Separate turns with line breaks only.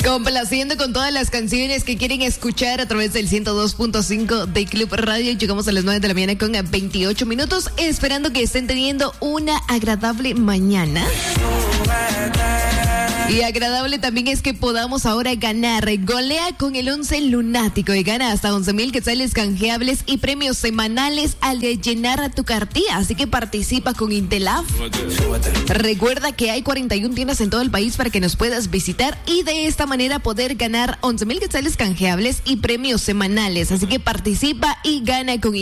Complaciendo con todas las canciones que quieren escuchar a través del 102.5 de Club Radio. Llegamos a las 9 de la mañana con 28 minutos, esperando que estén teniendo una agradable mañana. Y agradable también es que podamos ahora ganar. Golea con el 11 lunático y gana hasta 11,000 quetzales canjeables y premios semanales al llenar tu cartilla. Así que participa con Intelaf. Recuerda que hay 41 tiendas en todo el país para que nos puedas visitar y de esta manera poder ganar 11,000 quetzales canjeables y premios semanales. Así que participa y gana con